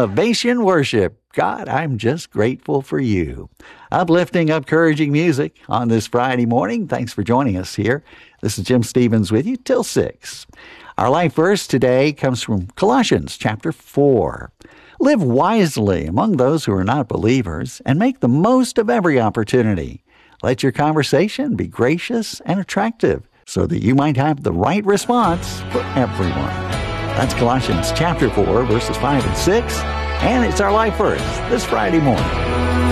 Elevation Worship. God, I'm just grateful for you. Uplifting, encouraging music on this Friday morning. Thanks for joining us here. This is Jim Stevens with you till 6. Our life verse today comes from Colossians chapter 4. Live wisely among those who are not believers and make the most of every opportunity. Let your conversation be gracious and attractive so that you might have the right response for everyone. That's Colossians chapter 4, verses 5 and 6, and it's our life verse this Friday morning.